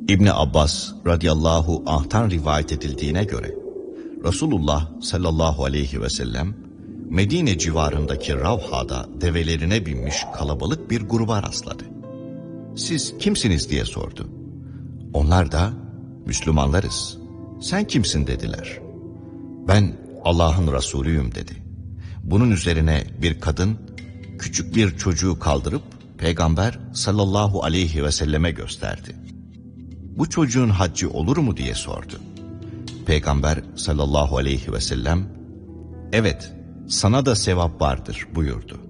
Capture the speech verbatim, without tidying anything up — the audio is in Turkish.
İbni Abbas radıyallahu anh'tan rivayet edildiğine göre Resulullah sallallahu aleyhi ve sellem Medine civarındaki Ravha'da develerine binmiş kalabalık bir gruba rastladı. Siz kimsiniz diye sordu. Onlar da Müslümanlarız. Sen kimsin dediler. Ben Allah'ın Resulüyüm dedi. Bunun üzerine bir kadın küçük bir çocuğu kaldırıp Peygamber sallallahu aleyhi ve selleme gösterdi. Bu çocuğun haccı olur mu diye sordu. Peygamber sallallahu aleyhi ve sellem evet sana da sevap vardır buyurdu.